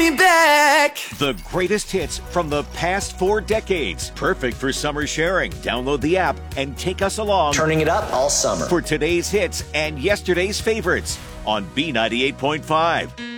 me back. The greatest hits from the past 4 decades. Perfect for summer sharing. Download the app and take us along. Turning it up all summer. For today's hits and yesterday's favorites on B98.5.